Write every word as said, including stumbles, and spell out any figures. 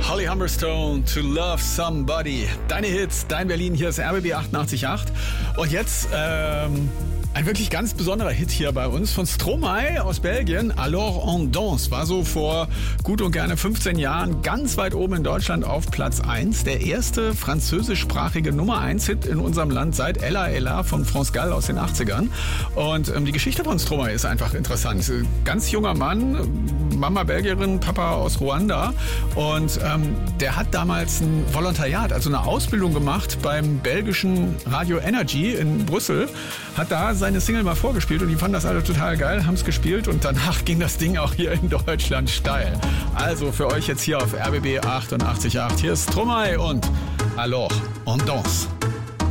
Holly Humberstone, To Love Somebody. Deine Hits, dein Berlin, hier ist R B B achtundachtzig Komma acht. Und jetzt ähm, ein wirklich ganz besonderer Hit hier bei uns von Stromae aus Belgien. Alors on danse. War so vor gut und gerne fünfzehn Jahren ganz weit oben in Deutschland auf Platz eins. Der erste französischsprachige Nummer eins Hit in unserem Land seit Ella Ella von France Gall aus den achtzigern. Und ähm, die Geschichte von Stromae ist einfach interessant. Ganz junger Mann, Mama Belgierin, Papa aus Ruanda. Und ähm, der hat damals ein Volontariat, also eine Ausbildung gemacht beim belgischen Radio Energy in Brüssel. Hat da seine Single mal vorgespielt und die fanden das alle total geil, haben es gespielt und danach ging das Ding auch hier in Deutschland steil. Also für euch jetzt hier auf R B B achtundachtzig Komma acht. Hier ist Stromae und Alors on danse.